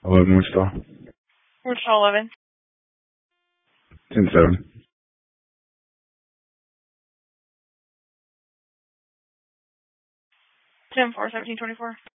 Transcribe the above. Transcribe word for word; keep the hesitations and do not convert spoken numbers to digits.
eleven Wichita. Wichita eleven. ten seven. ten four, seventeen twenty-four.